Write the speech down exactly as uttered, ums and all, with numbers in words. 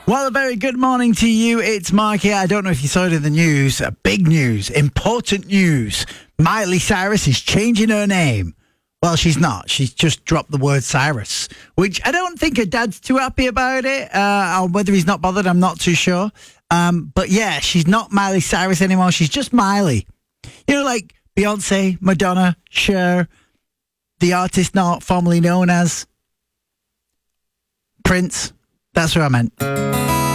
Well, a very good morning to you. It's Mark here. I don't know if you saw it in the news. Uh, big news, important news. Miley Cyrus is changing her name. Well, she's not. She's just dropped the word Cyrus, which I don't think her dad's too happy about it. Uh, or whether he's not bothered, I'm not too sure. Um, but yeah, she's not Miley Cyrus anymore. She's just Miley. You know, like Beyonce, Madonna, Cher, the artist not formerly known as Prince. That's what I meant.